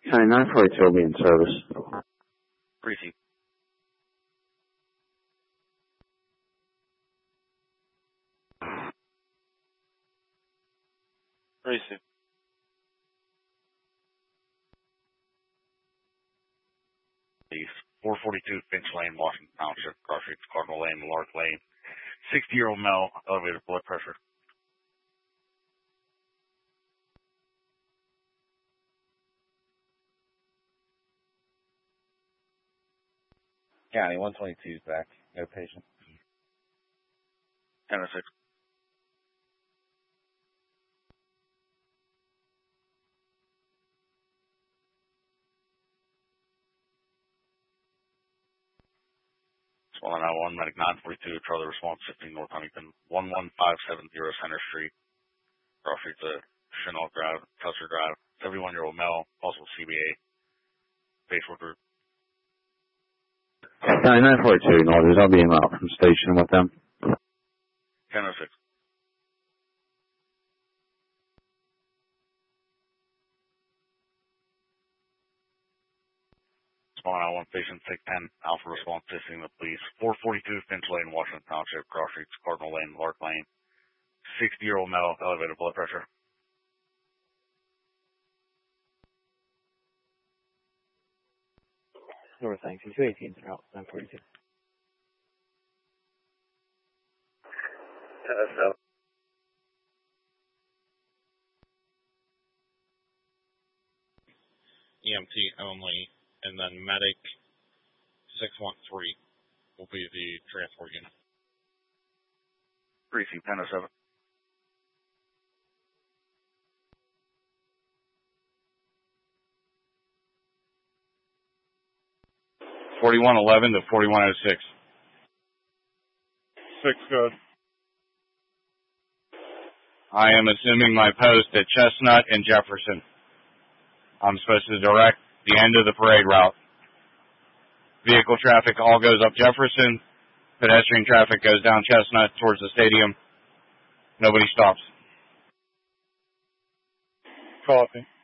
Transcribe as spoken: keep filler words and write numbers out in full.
County nine forty-two will be in service. Briefing. Briefing. four forty-two Finch Lane, Washington Township, cross streets Cardinal Lane, Lark Lane. sixty-year-old male, elevated blood pressure. County one twenty-two is back. No patient. ten oh six. one nine one, Medic nine forty-two, Charlie Response, fifteen North Huntington, one one five seven zero Center Street, cross streets of Chenault Drive, Custer Drive, seventy-one-year-old male, possible C B A, Facebook group. County nine forty-two, Northers, I'll be in out from station with them. ten oh six. one nine one, patient six ten, Alpha Response, assisting the police, four forty-two Finch Lane, Washington Township, cross streets Cardinal Lane, Lark Lane, sixty-year-old male, elevated blood pressure. North Huntington, two eighteen, route nine forty-two. ten oh seven. E M T only, and then medic six one three will be the transport unit. Briefing, ten oh seven. forty-one eleven to forty-one oh six. Six good. I am assuming my post at Chestnut and Jefferson. I'm supposed to direct the end of the parade route. Vehicle traffic all goes up Jefferson. Pedestrian traffic goes down Chestnut towards the stadium. Nobody stops. Copy.